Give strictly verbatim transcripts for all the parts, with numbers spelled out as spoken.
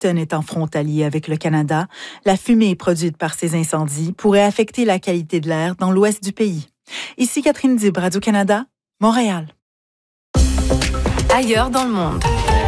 Washington étant frontalier avec le Canada, la fumée produite par ces incendies pourrait affecter la qualité de l'air dans l'ouest du pays. Ici Catherine Dib, Radio-Canada, Montréal. Ailleurs dans le monde.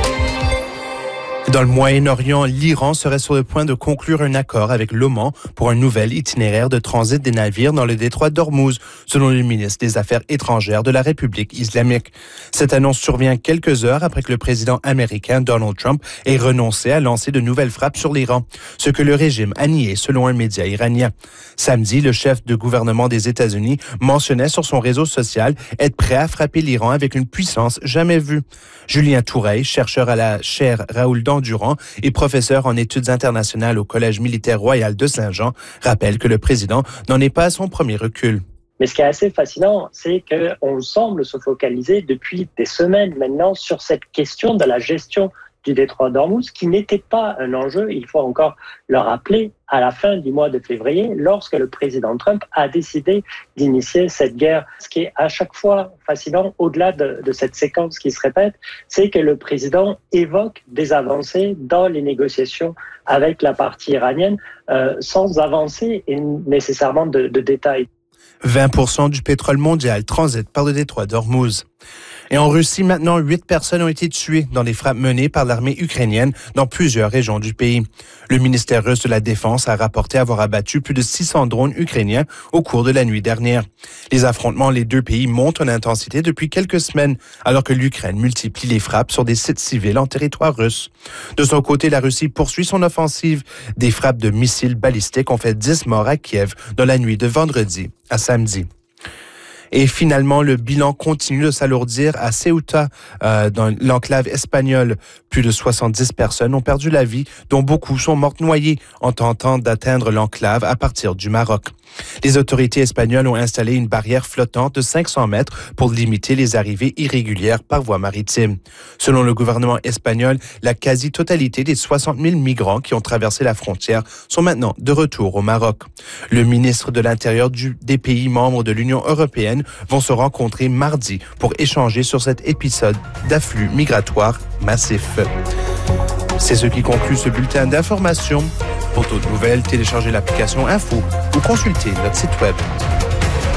Dans le Moyen-Orient, l'Iran serait sur le point de conclure un accord avec l'Oman pour un nouvel itinéraire de transit des navires dans le détroit d'Ormuz, selon le ministre des Affaires étrangères de la République islamique. Cette annonce survient quelques heures après que le président américain Donald Trump ait renoncé à lancer de nouvelles frappes sur l'Iran, ce que le régime a nié selon un média iranien. Samedi, le chef de gouvernement des États-Unis mentionnait sur son réseau social être prêt à frapper l'Iran avec une puissance jamais vue. Julien Toureille, chercheur à la chaire Raoul Dandurand et professeur en études internationales au Collège militaire royal de Saint-Jean, rappelle que le président n'en est pas à son premier recul. Mais ce qui est assez fascinant, c'est qu'on semble se focaliser depuis des semaines maintenant sur cette question de la gestion du détroit d'Ormuz, qui n'était pas un enjeu, il faut encore le rappeler, à la fin du mois de février, lorsque le président Trump a décidé d'initier cette guerre. Ce qui est à chaque fois fascinant, au-delà de, de cette séquence qui se répète, c'est que le président évoque des avancées dans les négociations avec la partie iranienne, euh, sans avancer et nécessairement de, de détails. vingt pour cent du pétrole mondial transite par le détroit d'Ormuz. Et en Russie, maintenant, huit personnes ont été tuées dans des frappes menées par l'armée ukrainienne dans plusieurs régions du pays. Le ministère russe de la Défense a rapporté avoir abattu plus de six cents drones ukrainiens au cours de la nuit dernière. Les affrontements les deux pays montent en intensité depuis quelques semaines, alors que l'Ukraine multiplie les frappes sur des sites civils en territoire russe. De son côté, la Russie poursuit son offensive. Des frappes de missiles balistiques ont fait dix morts à Kiev dans la nuit de vendredi à samedi. Et finalement, le bilan continue de s'alourdir à Ceuta, euh, dans l'enclave espagnole. Plus de soixante-dix personnes ont perdu la vie, dont beaucoup sont mortes noyées en tentant d'atteindre l'enclave à partir du Maroc. Les autorités espagnoles ont installé une barrière flottante de cinq cents mètres pour limiter les arrivées irrégulières par voie maritime. Selon le gouvernement espagnol, la quasi-totalité des soixante mille migrants qui ont traversé la frontière sont maintenant de retour au Maroc. Le ministre de l'Intérieur du, des pays membres de l'Union européenne vont se rencontrer mardi pour échanger sur cet épisode d'afflux migratoire massif. C'est ce qui conclut ce bulletin d'information. Pour toutes nouvelles, téléchargez l'application Info ou consultez notre site web.